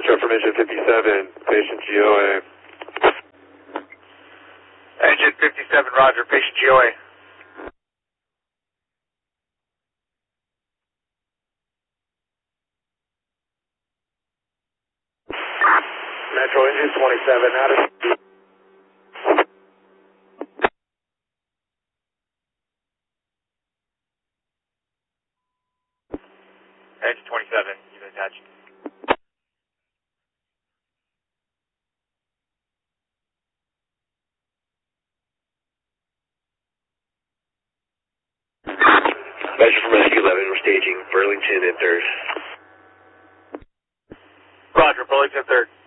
Affirmation 57, patient GOA. Engine 57, roger, patient GOA. Metro Engine 27, out of... Engine 27, you've been attached. Measure from Rescue 11, we're staging Burlington and 3rd. Roger, Burlington 3rd.